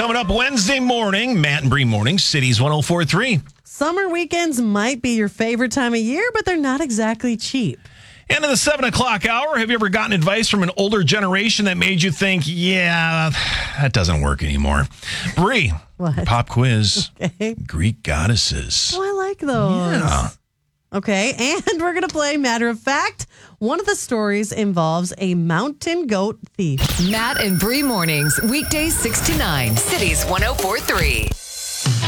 Coming up Wednesday morning, Matt and Bree Morning, Cities 104.3. Summer weekends might be your favorite time of year, but they're not exactly cheap. And in the 7 o'clock hour, have you ever gotten advice from an older generation that made you think, yeah, that doesn't work anymore? Bree, What? pop quiz, Okay. Greek goddesses. Oh, I like those. Yeah. Okay, and we're going to play Matter of Fact. One of the stories involves a mountain goat thief. Matt and Bree Mornings, weekdays 6 to 9, Cities 104.3.